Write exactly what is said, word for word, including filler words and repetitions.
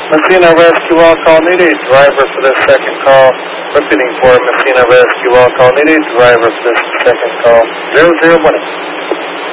Messina Rescue All Call, need a driver for this second call. Repeating for Messina Rescue All Call, need a driver for this second call. Zero zero one eight.